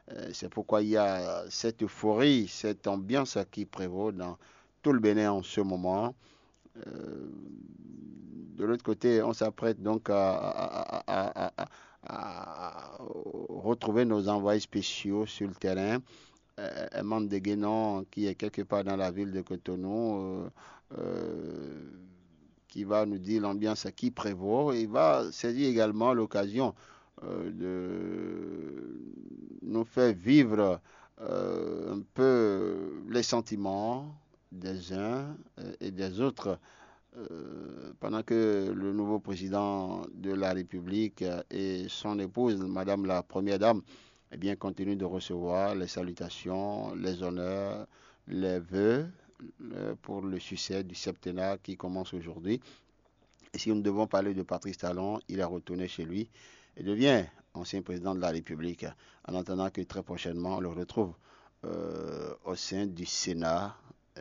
C'est pourquoi il y a cette euphorie, cette ambiance qui prévaut dans tout le Bénin en ce moment. Euh, de l'autre côté, on s'apprête donc à retrouver nos envoyés spéciaux sur le terrain. Emmanuel de Guénon, qui est quelque part dans la ville de Cotonou, qui va nous dire l'ambiance qui prévaut. Il va saisir également l'occasion de nous faire vivre un peu les sentiments des uns et des autres pendant que le nouveau président de la République et son épouse, Madame la Première Dame, eh bien, continuent de recevoir les salutations, les honneurs, les vœux pour le succès du septennat qui commence aujourd'hui. Et si nous devons parler de Patrice Talon, il est retourné chez lui et devient ancien président de la République, en attendant que très prochainement on le retrouve au sein du Sénat.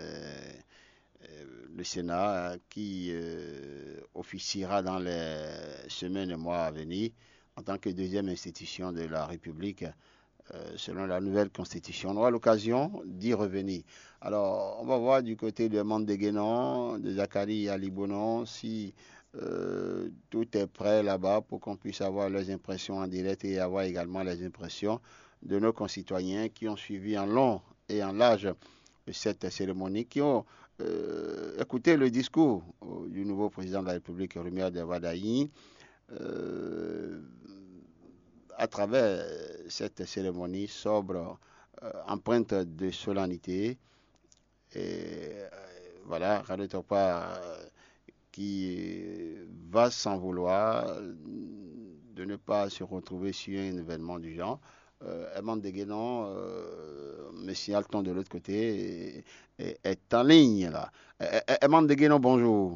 Le Sénat qui officiera dans les semaines et mois à venir en tant que deuxième institution de la République selon la nouvelle constitution. On aura l'occasion d'y revenir. Alors, on va voir du côté de Mandé-Guénon, de Zachary Alibonon, si tout est prêt là-bas pour qu'on puisse avoir leurs impressions en direct et avoir également les impressions de nos concitoyens qui ont suivi en long et en large cette cérémonie, qui ont écouté le discours du nouveau président de la République, Rumia Devadayi, euh, à travers cette cérémonie sobre, empreinte de solennité. Et voilà, Radio Topa qui va s'en vouloir de ne pas se retrouver sur un événement du genre. Eman Deguenon me signale de l'autre côté est en ligne là. Eman Deguenon, bonjour.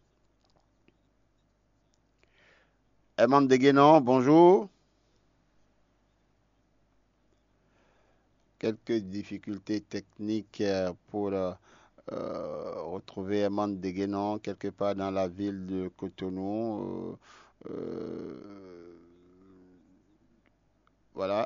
Eman Deguenon, bonjour. Quelques difficultés techniques pour retrouver Eman Deguenon quelque part dans la ville de Cotonou. Voilà.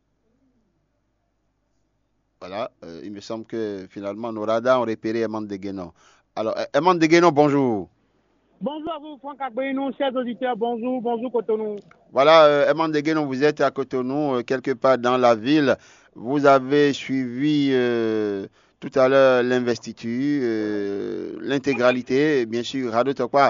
Voilà, il me semble que finalement nos radars ont repéré Eman Deguenon. Alors, Eman Deguenon, bonjour. Bonjour à vous, Franck Agbenou, chers auditeurs, bonjour, bonjour Cotonou. Voilà, Eman Deguenon, vous êtes à Cotonou, quelque part dans la ville. Vous avez suivi tout à l'heure l'investiture, l'intégralité, bien sûr, Radio Tokwa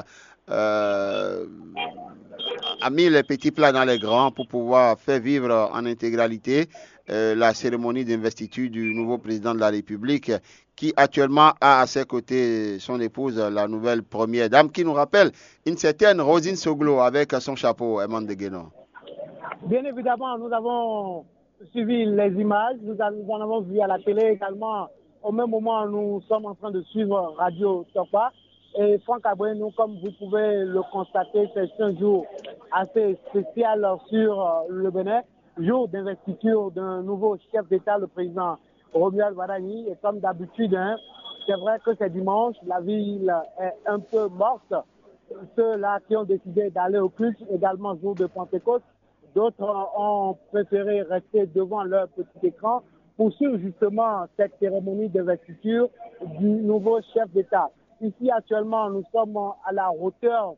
a mis les petits plats dans les grands pour pouvoir faire vivre en intégralité la cérémonie d'investiture du nouveau président de la République qui actuellement a à ses côtés son épouse, la nouvelle première dame, qui nous rappelle une certaine Rosine Soglo avec son chapeau, Eman Deguenon. Bien évidemment, nous avons suivi les images, nous en avons vu à la télé également. Au même moment, nous sommes en train de suivre Radio Topa. Et Franck Agbenou, comme vous pouvez le constater, c'est un jour assez spécial sur le Bénin, jour d'investiture d'un nouveau chef d'État, le président Romuald Wadani. Et comme d'habitude, c'est vrai que c'est dimanche, la ville est un peu morte. Ceux-là qui ont décidé d'aller au culte, également jour de Pentecôte, d'autres ont préféré rester devant leur petit écran pour suivre justement cette cérémonie d'investiture du nouveau chef d'État. Ici, actuellement, nous sommes à la hauteur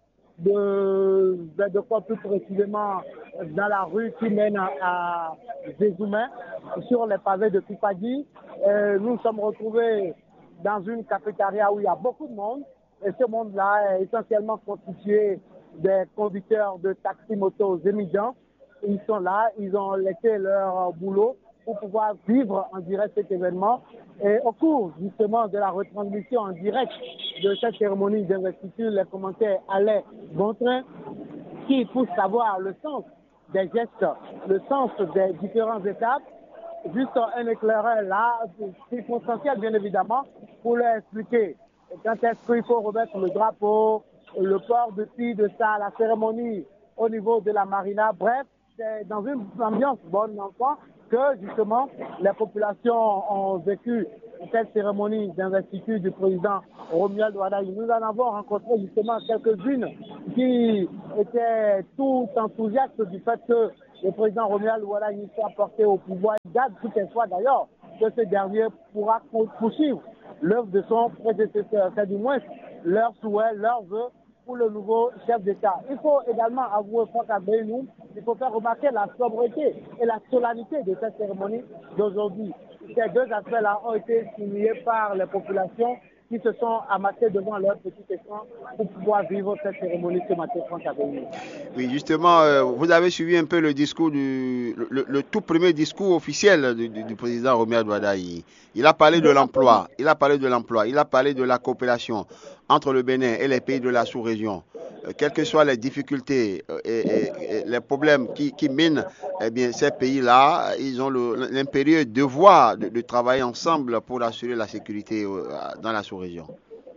de quoi plus précisément dans la rue qui mène à Zézoumé, sur les pavés de Pipadi. Nous sommes retrouvés dans une cafétéria où il y a beaucoup de monde. Et ce monde-là est essentiellement constitué des conducteurs de taxi-motos émigrants. Ils sont là, ils ont laissé leur boulot pour pouvoir vivre en direct cet événement. Et au cours justement de la retransmission en direct de cette cérémonie d'investiture, les commentaires allaient bon train, qui pour savoir le sens des gestes, le sens des différentes étapes. Juste un éclaireur là, circonstanciel bien évidemment, pour leur expliquer quand est-ce qu'il faut remettre le drapeau, le port de ci, de ça, la cérémonie au niveau de la marina. Bref, c'est dans une ambiance bonne enfant que justement les populations ont vécu cette cérémonie d'investiture du président Romuald Wadani. Nous en avons rencontré justement quelques-unes qui étaient tout enthousiastes du fait que le président Romuald Wadagni soit porté au pouvoir. Il garde tout espoir d'ailleurs que ce dernier pourra poursuivre l'œuvre de son prédécesseur. C'est du moins leur souhait, leur vœu pour le nouveau chef d'État. Il faut également avouer, Franck Abeynou, il faut faire remarquer la sobriété et la solennité de cette cérémonie d'aujourd'hui. Ces deux aspects-là ont été signés par les populations qui se sont amassées devant leur petit écran pour pouvoir vivre cette cérémonie ce matin, Franck Abeynou. Oui, justement, vous avez suivi un peu le discours le tout premier discours officiel du président Romuald Wadagni. Il a parlé de l'emploi, il a parlé de la coopération entre le Bénin et les pays de la sous-région. Quelles que soient les difficultés et les problèmes qui minent eh bien, ces pays-là, ils ont l'impérieux devoir de travailler ensemble pour assurer la sécurité dans la sous-région.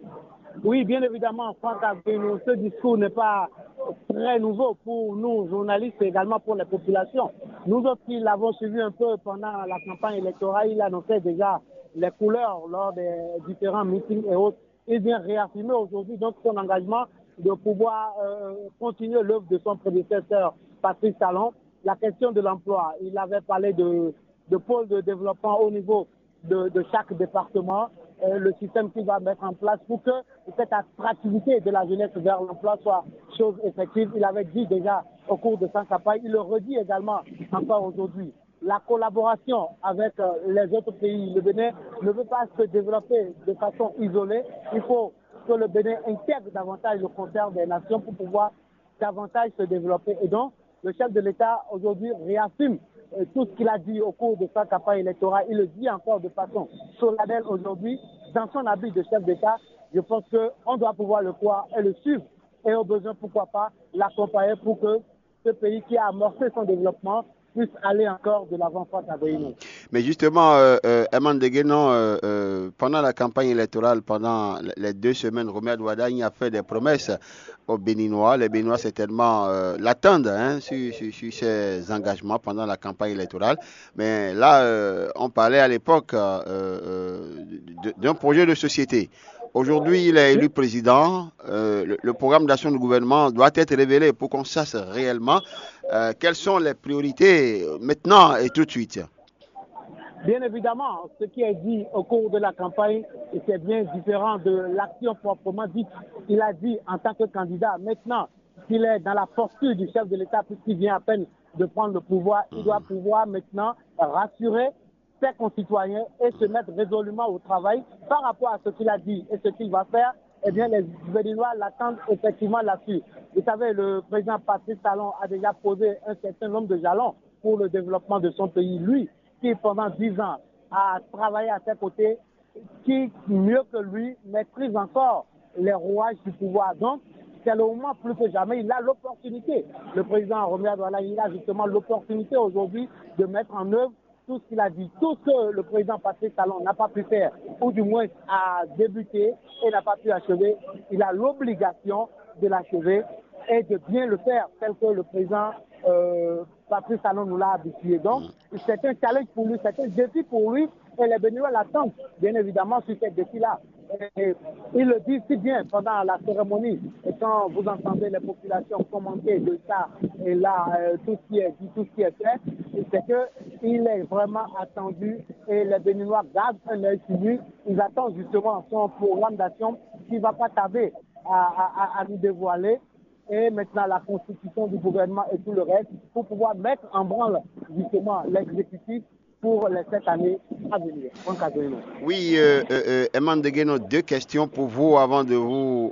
Oui, bien évidemment, Franck Abeynou, ce discours n'est pas très nouveau pour nous, journalistes, et également pour les populations. Nous autres qui l'avons suivi un peu pendant la campagne électorale, il annonçait déjà les couleurs lors des différents meetings et autres. Il vient réaffirmer aujourd'hui donc son engagement de pouvoir continuer l'œuvre de son prédécesseur, Patrice Talon. La question de l'emploi, il avait parlé de pôles de développement au niveau de chaque département, le système qu'il va mettre en place pour que cette attractivité de la jeunesse vers l'emploi soit chose effective. Il avait dit déjà au cours de sa campagne, il le redit également encore aujourd'hui. La collaboration avec les autres pays, le Bénin ne veut pas se développer de façon isolée. Il faut que le Bénin intègre davantage le concert des nations pour pouvoir davantage se développer. Et donc, le chef de l'État aujourd'hui réaffirme tout ce qu'il a dit au cours de sa campagne électorale. Il le dit encore de façon solennelle aujourd'hui dans son habit de chef d'État. Je pense qu'on doit pouvoir le croire et le suivre et au besoin, pourquoi pas, l'accompagner pour que ce pays qui a amorcé son développement puisse aller encore de l'avant face à Bénin. Mais justement, Eman Deguenon, pendant la campagne électorale, pendant les 2 semaines, Romuald Wadagni a fait des promesses aux Béninois. Les Béninois certainement l'attendent sur ses engagements pendant la campagne électorale. Mais là, on parlait à l'époque d'un projet de société. Aujourd'hui, il est élu président. Le programme d'action du gouvernement doit être révélé pour qu'on sache réellement quelles sont les priorités maintenant et tout de suite. Bien évidemment, ce qui est dit au cours de la campagne, c'est bien différent de l'action proprement dite. Il a dit en tant que candidat. Maintenant qu'il est dans la posture du chef de l'État, puisqu'il vient à peine de prendre le pouvoir, il doit pouvoir maintenant rassurer ses concitoyens et se mettre résolument au travail par rapport à ce qu'il a dit et ce qu'il va faire. Eh bien, les Béninois l'attendent effectivement là-dessus. Vous savez, le président Patrice Talon a déjà posé un certain nombre de jalons pour le développement de son pays. Lui, qui pendant 10 ans a travaillé à ses côtés, qui mieux que lui maîtrise encore les rouages du pouvoir. Donc, c'est le moment plus que jamais, il a l'opportunité. Le président Romuald Wadagni, il a justement l'opportunité aujourd'hui de mettre en œuvre tout ce qu'il a dit, tout ce que le président Patrice Talon n'a pas pu faire, ou du moins a débuté et n'a pas pu achever. Il a l'obligation de l'achever et de bien le faire, tel que le président Patrice Talon nous l'a habitué. Donc, c'est un challenge pour lui, c'est un défi pour lui, et les Béninois l'attendent, bien évidemment, sur ce défi-là. Et il le dit si bien pendant la cérémonie, et quand vous entendez les populations commenter de ça, et là, tout ce qui est dit, tout ce qui est fait, c'est qu'il est vraiment attendu, et les Béninois gardent un œil sur lui. Ils attendent justement son programme d'action qui ne va pas tarder à nous dévoiler. Et maintenant la constitution du gouvernement et tout le reste, pour pouvoir mettre en branle justement l'exécutif pour les 7 années à venir. Oui, Eman Deguenon, 2 questions pour vous avant de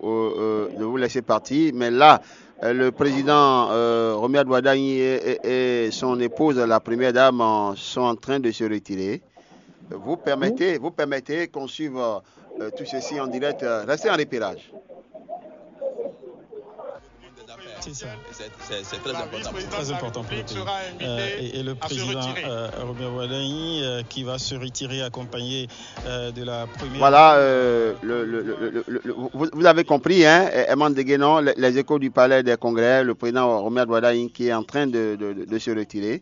vous laisser partir. Mais là, le président Romuald Wadagni et son épouse, la première dame, sont en train de se retirer. Vous permettez qu'on suive tout ceci en direct. Restez en repérage. C'est ça. C'est très important. Très important pour le pays. Et le président Romuald Wadagni qui va se retirer accompagné de la première... Voilà, vous avez compris, Eman Deguenon, les échos du palais des congrès, le président Romuald Wadagni qui est en train de se retirer.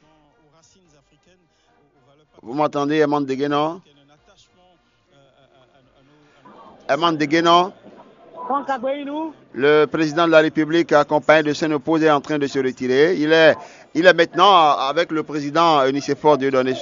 Vous m'entendez, Eman Deguenon? Eman Deguenon? Franck Agbeilou. Le président de la République, accompagné de son opposé, est en train de se retirer. Il est maintenant avec le président Nicéphore Dieudonné